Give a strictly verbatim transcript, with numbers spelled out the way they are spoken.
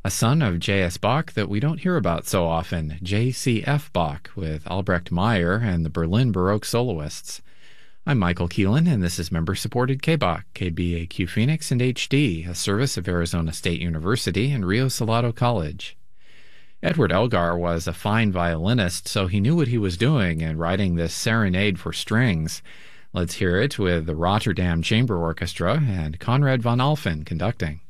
a son of J S. Bach that we don't hear about so often, J C F. Bach, with Albrecht Meyer and the Berlin Baroque Soloists. I'm Michael Keelan, and this is member-supported K B A Q, K B A Q Phoenix and H D, a service of Arizona State University and Rio Salado College. Edward Elgar was a fine violinist, so he knew what he was doing in writing this serenade for strings. Let's hear it with the Rotterdam Chamber Orchestra and Conrad von Alphen conducting.